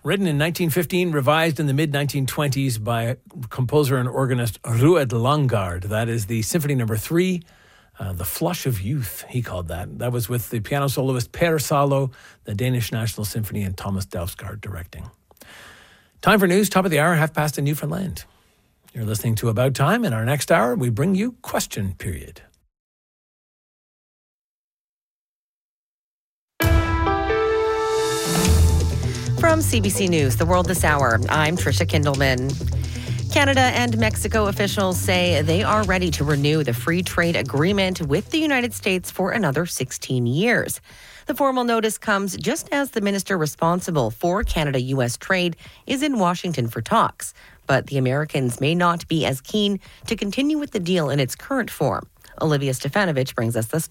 Written in 1915, revised in the mid-1920s by composer and organist Ruud Langgaard. That is the Symphony No. 3, The Flush of Youth, he called that. That was with the piano soloist Per Salo, the Danish National Symphony, and Thomas Dausgaard directing. Time for news, top of the hour, 1:30 in Newfoundland. You're listening to About Time. In our next hour, we bring you Question Period. From CBC News, The World This Hour, I'm Tricia Kindelman. Canada and Mexico officials say they are ready to renew the free trade agreement with the United States for another 16 years. The formal notice comes just as the minister responsible for Canada-U.S. trade is in Washington for talks. But the Americans may not be as keen to continue with the deal in its current form. Olivia Stefanovich brings us the story.